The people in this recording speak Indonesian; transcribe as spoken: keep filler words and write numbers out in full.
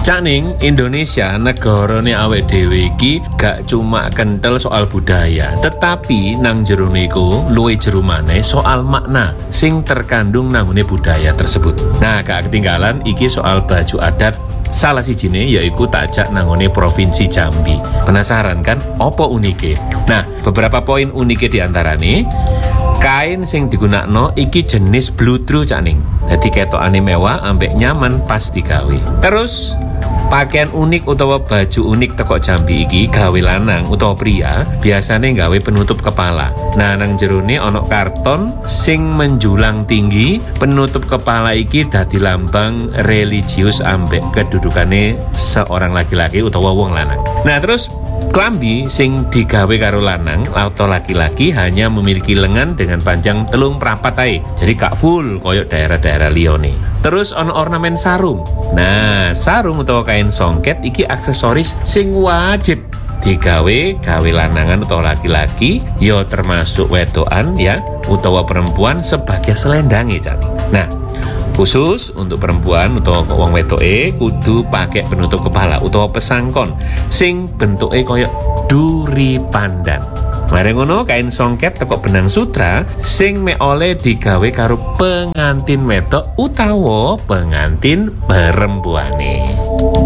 Cak Ning, Indonesia negarane awake dhewe iki gak cuma kental soal budaya, tetapi nang jero niku luwih jero maneh soal makna sing terkandung nanggone budaya tersebut. Nah, gak ketinggalan iki soal baju adat salah sijine yaiku takjak nanggone Provinsi Jambi. Penasaran kan opo unike? Nah, beberapa poin unike diantarane kain sing digunakno iki jenis bludru Cak Ning. Dadi ketokane mewah ambek nyaman pas digawe. Terus pakaian unik utawa baju unik teko Jambi iki gawe lanang utawa pria biasane gawe penutup kepala. Nah, nang jerone ana karton sing menjulang tinggi, penutup kepala iki dadi lambang religius ambek kedudukane seorang laki-laki utawa wong lanang. Nah, terus klambi sing digawe karo lanang atau laki-laki hanya memiliki lengan dengan panjang telung prapat ae. Jadi gak full koyok daerah-daerah liyane. Terus ono ornamen sarung. Nah, sarung utawa kain songket iki aksesoris sing wajib digawe gawe lanangan utawa laki-laki, yo termasuk wedokan ya utawa perempuan sebagai selendange Cak. Nah, khusus untuk perempuan utawa wong wedoke kudu pakai penutup kepala utawa pesangkon sing bentuke koyo duri pandan. Mare ngono kain songket teko benang sutra sing mek oleh digawe karo pengantin wedok utawa pengantin perempuane.